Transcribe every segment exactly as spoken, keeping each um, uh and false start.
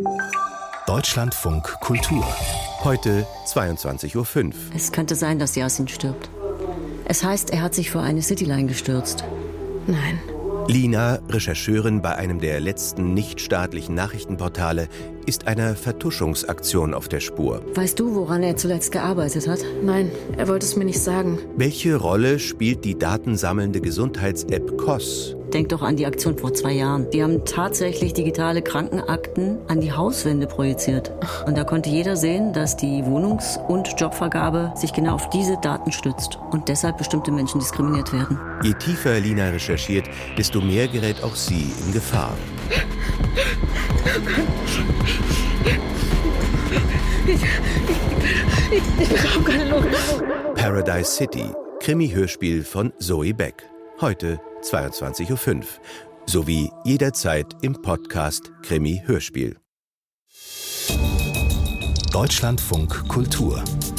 Deutschlandfunk Kultur. Heute zweiundzwanzig Uhr fünf. Es könnte sein, dass Yasin stirbt. Es heißt, er hat sich vor eine Cityline gestürzt. Nein. Lina, Rechercheurin bei einem der letzten nichtstaatlichen Nachrichtenportale, ist einer Vertuschungsaktion auf der Spur. Weißt du, woran er zuletzt gearbeitet hat? Nein, er wollte es mir nicht sagen. Welche Rolle spielt die datensammelnde Gesundheits-App C O S? Denk doch an die Aktion vor zwei Jahren. Die haben tatsächlich digitale Krankenakten an die Hauswände projiziert. Und da konnte jeder sehen, dass die Wohnungs- und Jobvergabe sich genau auf diese Daten stützt und deshalb bestimmte Menschen diskriminiert werden. Je tiefer Lina recherchiert, desto mehr gerät auch sie in Gefahr. Ich, ich, ich bekomme keine Luft. Paradise City, Krimi-Hörspiel von Zoe Beck. Heute zweiundzwanzig Uhr fünf. Sowie jederzeit im Podcast Krimi-Hörspiel. Deutschlandfunk Kultur.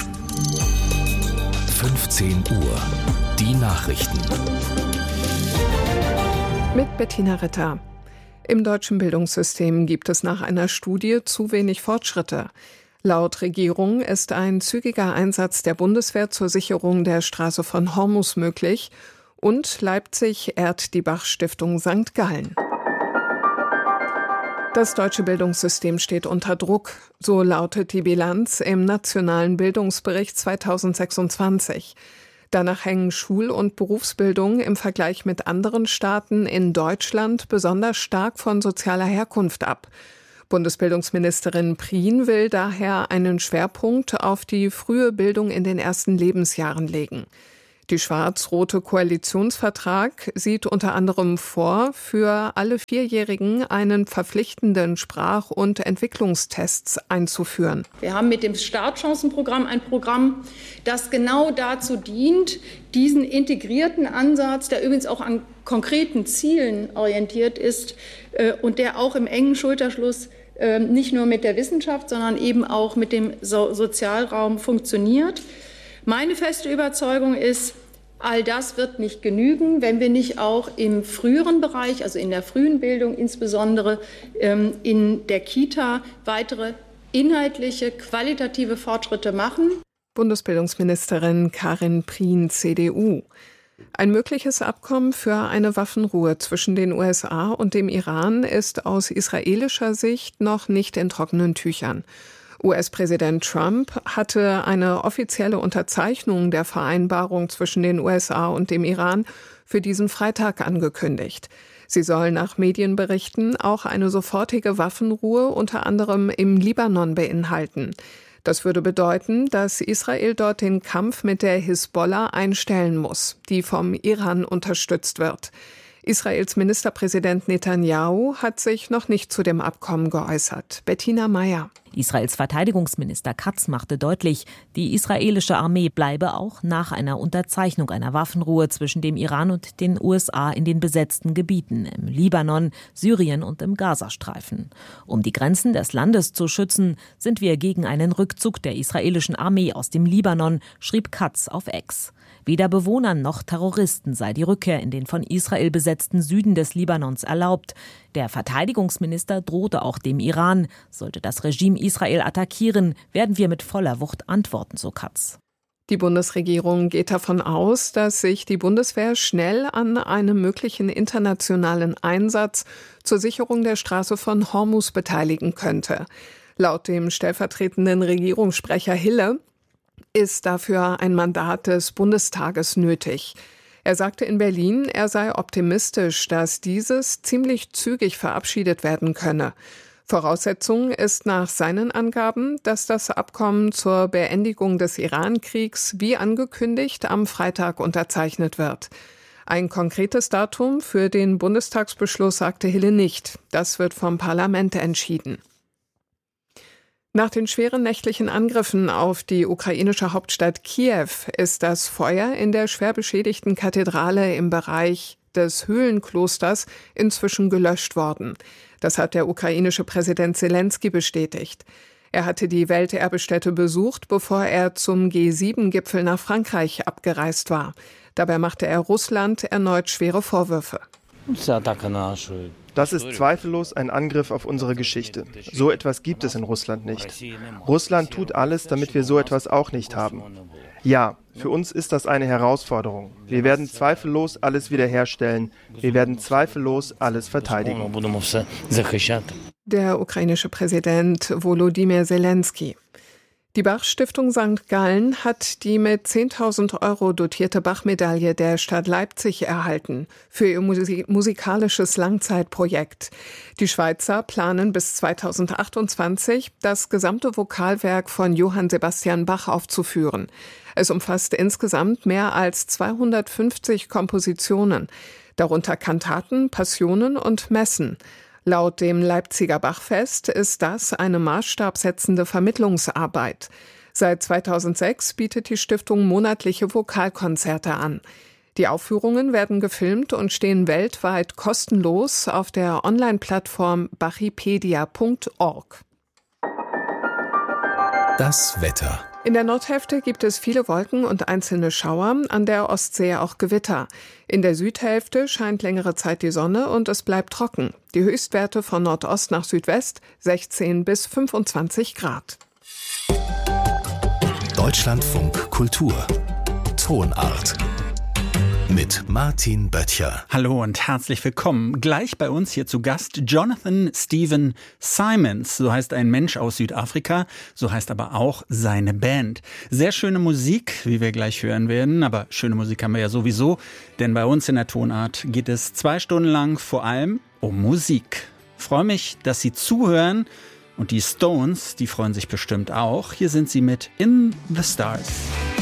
fünfzehn Uhr. Die Nachrichten. Mit Bettina Ritter. Im deutschen Bildungssystem gibt es nach einer Studie zu wenig Fortschritte. Laut Regierung ist ein zügiger Einsatz der Bundeswehr zur Sicherung der Straße von Hormus möglich und Leipzig ehrt die Bach-Stiftung Sankt Gallen. Das deutsche Bildungssystem steht unter Druck, so lautet die Bilanz im Nationalen Bildungsbericht zweitausendsechsundzwanzig. Danach hängen Schul- und Berufsbildung im Vergleich mit anderen Staaten in Deutschland besonders stark von sozialer Herkunft ab. Bundesbildungsministerin Prien will daher einen Schwerpunkt auf die frühe Bildung in den ersten Lebensjahren legen. Die schwarz-rote Koalitionsvertrag sieht unter anderem vor, für alle Vierjährigen einen verpflichtenden Sprach- und Entwicklungstests einzuführen. Wir haben mit dem Startchancenprogramm ein Programm, das genau dazu dient, diesen integrierten Ansatz, der übrigens auch an konkreten Zielen orientiert ist äh, und der auch im engen Schulterschluss äh, nicht nur mit der Wissenschaft, sondern eben auch mit dem so- Sozialraum funktioniert. Meine feste Überzeugung ist, all das wird nicht genügen, wenn wir nicht auch im früheren Bereich, also in der frühen Bildung insbesondere in der Kita, weitere inhaltliche, qualitative Fortschritte machen. Bundesbildungsministerin Karin Prien, C D U. Ein mögliches Abkommen für eine Waffenruhe zwischen den U S A und dem Iran ist aus israelischer Sicht noch nicht in trockenen Tüchern. U S-Präsident Trump hatte eine offizielle Unterzeichnung der Vereinbarung zwischen den U S A und dem Iran für diesen Freitag angekündigt. Sie soll nach Medienberichten auch eine sofortige Waffenruhe unter anderem im Libanon beinhalten. Das würde bedeuten, dass Israel dort den Kampf mit der Hisbollah einstellen muss, die vom Iran unterstützt wird. Israels Ministerpräsident Netanyahu hat sich noch nicht zu dem Abkommen geäußert. Bettina Meyer. Israels Verteidigungsminister Katz machte deutlich, die israelische Armee bleibe auch nach einer Unterzeichnung einer Waffenruhe zwischen dem Iran und den U S A in den besetzten Gebieten im Libanon, Syrien und im Gazastreifen. Um die Grenzen des Landes zu schützen, sind wir gegen einen Rückzug der israelischen Armee aus dem Libanon, schrieb Katz auf X. Weder Bewohnern noch Terroristen sei die Rückkehr in den von Israel besetzten Süden des Libanons erlaubt. Der Verteidigungsminister drohte auch dem Iran. Sollte das Regime Israel attackieren, werden wir mit voller Wucht antworten, so Katz. Die Bundesregierung geht davon aus, dass sich die Bundeswehr schnell an einem möglichen internationalen Einsatz zur Sicherung der Straße von Hormus beteiligen könnte. Laut dem stellvertretenden Regierungssprecher Hille ist dafür ein Mandat des Bundestages nötig. Er sagte in Berlin, er sei optimistisch, dass dieses ziemlich zügig verabschiedet werden könne. Voraussetzung ist nach seinen Angaben, dass das Abkommen zur Beendigung des Iran-Kriegs wie angekündigt am Freitag unterzeichnet wird. Ein konkretes Datum für den Bundestagsbeschluss sagte Hille nicht. Das wird vom Parlament entschieden. Nach den schweren nächtlichen Angriffen auf die ukrainische Hauptstadt Kiew ist das Feuer in der schwer beschädigten Kathedrale im Bereich des Höhlenklosters inzwischen gelöscht worden. Das hat der ukrainische Präsident Selenskyj bestätigt. Er hatte die Welterbestätte besucht, bevor er zum G sieben Gipfel nach Frankreich abgereist war. Dabei machte er Russland erneut schwere Vorwürfe. Das ist zweifellos ein Angriff auf unsere Geschichte. So etwas gibt es in Russland nicht. Russland tut alles, damit wir so etwas auch nicht haben. Ja, für uns ist das eine Herausforderung. Wir werden zweifellos alles wiederherstellen. Wir werden zweifellos alles verteidigen. Der ukrainische Präsident Volodymyr Zelensky. Die Bach-Stiftung Sankt Gallen hat die mit zehntausend Euro dotierte Bach-Medaille der Stadt Leipzig erhalten für ihr Musik- musikalisches Langzeitprojekt. Die Schweizer planen bis zweitausendachtundzwanzig das gesamte Vokalwerk von Johann Sebastian Bach aufzuführen. Es umfasst insgesamt mehr als zweihundertfünfzig Kompositionen, darunter Kantaten, Passionen und Messen. Laut dem Leipziger Bachfest ist das eine maßstabsetzende Vermittlungsarbeit. Seit zweitausendsechs bietet die Stiftung monatliche Vokalkonzerte an. Die Aufführungen werden gefilmt und stehen weltweit kostenlos auf der Online-Plattform bachipedia punkt org. Das Wetter. In der Nordhälfte gibt es viele Wolken und einzelne Schauer, an der Ostsee auch Gewitter. In der Südhälfte scheint längere Zeit die Sonne und es bleibt trocken. Die Höchstwerte von Nordost nach Südwest sechzehn bis fünfundzwanzig Grad. Deutschlandfunk Kultur. Tonart. Mit Martin Böttcher. Hallo und herzlich willkommen. Gleich bei uns hier zu Gast Jonathan Stephen Simons. So heißt ein Mensch aus Südafrika, so heißt aber auch seine Band. Sehr schöne Musik, wie wir gleich hören werden, aber schöne Musik haben wir ja sowieso, denn bei uns in der Tonart geht es zwei Stunden lang vor allem um Musik. Ich freue mich, dass Sie zuhören und die Stones, die freuen sich bestimmt auch. Hier sind sie mit In the Stars.